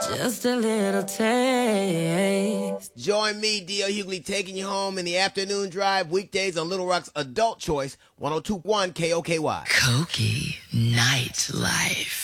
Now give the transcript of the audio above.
Just a little taste. Join me, D.L. Hughley, taking you home in the afternoon drive, weekdays on Little Rock's Adult Choice, 102.1 KOKY. Cokie Nightlife.